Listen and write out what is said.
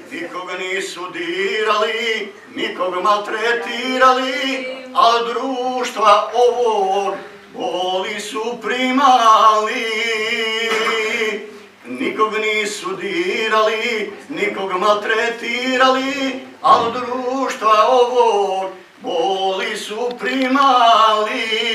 nikog nisu dirali, nikog maltretirali, al društva ovog boli su primali. Nikog nisu dirali, nikog maltretirali, al društva ovog boli su primali.